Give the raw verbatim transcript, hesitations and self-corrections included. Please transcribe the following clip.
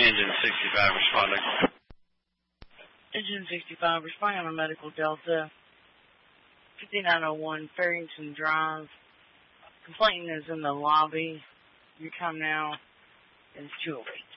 Engine sixty-five responding. Engine sixty-five responding on a medical Delta. fifty-nine oh one Farrington Drive. Complainant is in the lobby. Your time now is two oh eight.